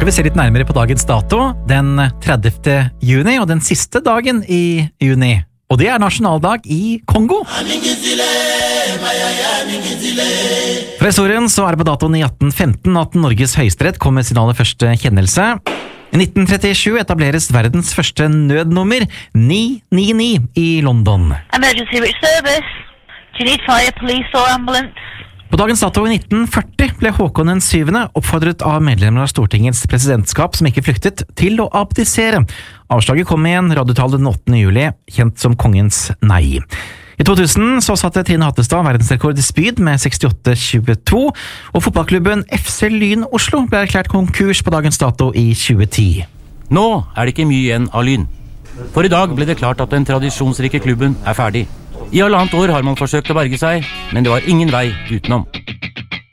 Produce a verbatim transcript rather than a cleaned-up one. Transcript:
skal vi se litt nærmere på dagens dato, den tredivte juni, og den siste dagen i juni. Og det er nasjonaldag i Kongo. Fra historien så er det på datoen i atten femten at Norges høyesterett kom med sin aller første kjennelse. I nitten trettisju etableres verdens første nødnummer, ni ni ni, i London. Emergency which service? Do you need fire, police or ambulance? På dagens dato i nitten førti ble Håkon den syvende oppfordret av medlemmer av Stortingets presidentskap som ikke flyktet, til å abdisere. Avslaget kom i en radiotale den åttende juli, kjent som kongens nei. I to tusen så satte Trine Hattestad verdensrekord i spyd med sekstiåtte tjueto, og fotballklubben F C Lyn Oslo ble erklært konkurs på dagens dato i tjueti. Nå er det ikke mye igjen av Lyn. For i dag ble det klart at den tradisjonsrike klubben er ferdig. I halvannet år har man forsøkt å berge seg, men det var ingen vei utenom.